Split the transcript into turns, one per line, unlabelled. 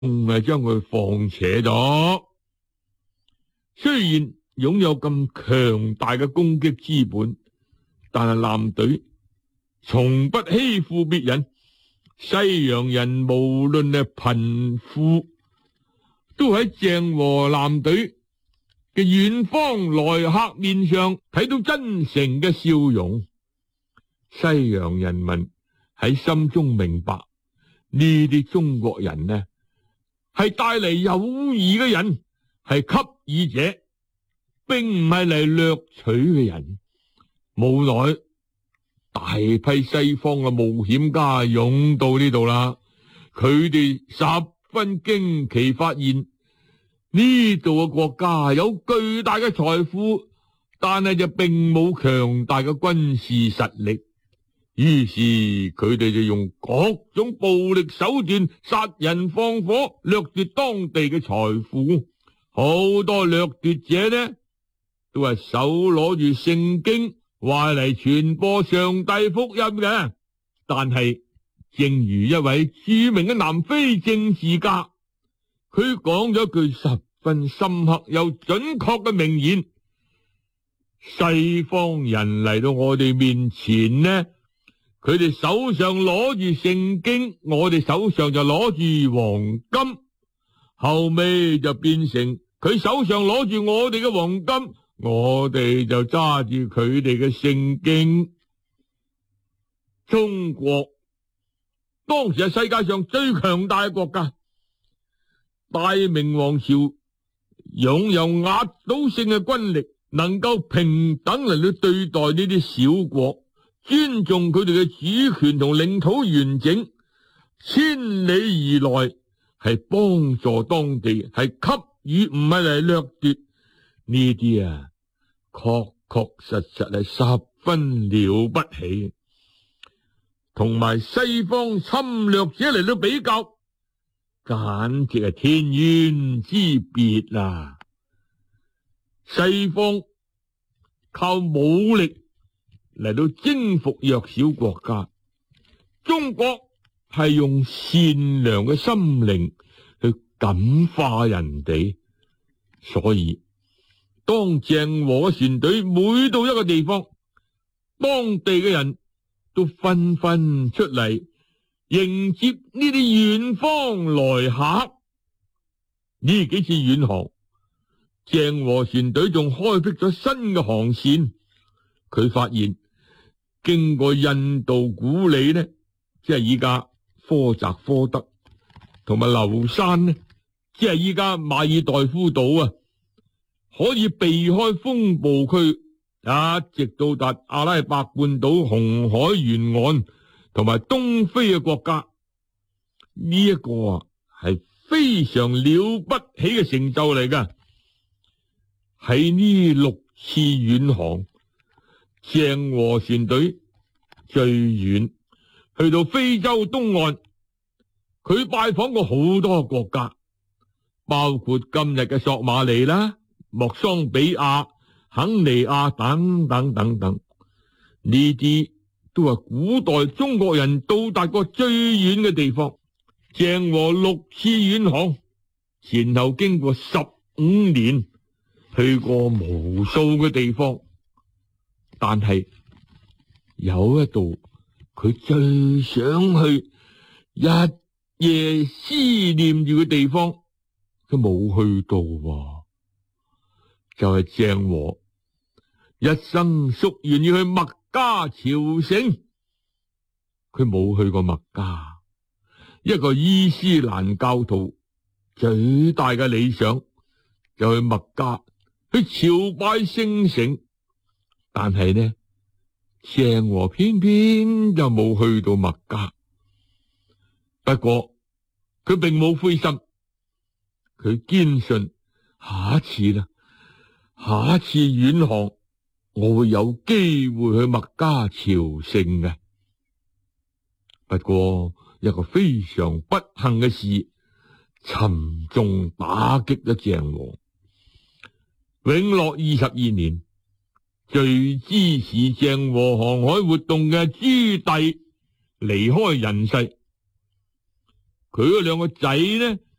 係將佢放扯咗。雖然擁有咁強大嘅攻擊資本，但係艦隊從不欺負別人。西洋人無論係貧富，都喺鄭和艦隊嘅遠方來客面上睇到真誠嘅笑容。西洋人民喺心中明白，呢啲中國人呢係帶嚟友誼嘅人，係給予者，並唔係嚟掠取嘅人。無奈大批西方嘅冒險家湧到呢度啦，佢哋十分驚奇，發現呢度嘅國家有巨大嘅財富，但係就並冇強大嘅軍事實力。於是佢哋就用各種暴力手段殺人放火，掠奪當地嘅財富。好多掠奪者呢，都係手攞住聖經，話嚟傳播上帝福音嘅。但係正如一位著名嘅南非政治家，佢講咗句十分深刻又準確嘅名言：西方人嚟到我哋面前呢，佢哋手上攞住聖經，我哋手上就攞住黃金，後尾就變成佢手上攞住我哋嘅黃金，我哋就揸住佢哋嘅聖經。中國當時係世界上最強大嘅國家，大明王朝擁有壓倒性嘅軍力，能夠平等嚟到對待呢啲小國，尊重佢哋嘅主權同領土完整，千里而來，係幫助當地，係給予，唔係嚟掠奪。呢啲啊，確確實實係十分了不起，同埋西方侵略者嚟到比較，簡直係天淵之別啊！西方靠武力嚟到征服弱小國家，中國係用善良嘅心靈去感化人哋。所以當鄭和嘅船隊每到一個地方，當地嘅人都紛紛出嚟迎接呢啲遠方來客。呢幾次遠航，鄭和船隊仲開闢咗新嘅航線。佢發現經過印度古里呢，即係依家科澤科德，同埋流山呢，即係依家馬爾代夫島啊，可以避開風暴區，一直到達阿拉伯半島、紅海沿岸同埋東非嘅國家。呢一個啊係非常了不起嘅成就嚟㗎。喺呢6次遠航，鄭和船隊最遠去到非洲東岸，佢拜訪過好多國家，包括今日嘅索馬里啦、莫桑比亞、肯尼亞等等等等。呢啲都係古代中國人到達過最遠嘅地方。鄭和6次遠航，前後經過15年，去過無數嘅地方，但係有一度佢最想去，日夜思念住嘅地方，佢冇去到喎。就係鄭和一生夙願要去麥加朝聖，佢冇去過麥加。一個伊斯蘭教徒最大嘅理想就去麥加去朝拜聖城，但係呢，鄭和偏偏就冇去到麥加。不過佢並冇灰心，佢堅信下一次啦，下一次遠航我會有機會去麥加朝聖嘅。不過一個非常不幸嘅事沉重打擊咗鄭和。永樂22年，最支持鄭和航海活動嘅朱棣離開人世，佢嗰2個仔呢